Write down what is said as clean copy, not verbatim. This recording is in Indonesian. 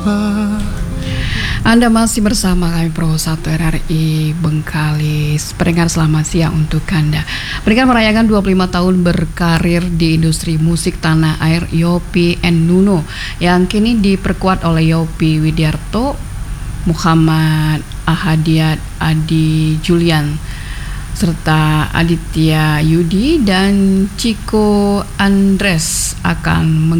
Anda masih bersama kami Pro 1 RRI Bengkalis. Pendengar, selamat siang untuk Anda. Pendengar, merayakan 25 tahun berkarir di industri musik tanah air, Yopie and Nuno yang kini diperkuat oleh Yopie Widiarto, Muhammad Ahadiat, Adi Julian, serta Aditya Yudi dan Chico Andres akan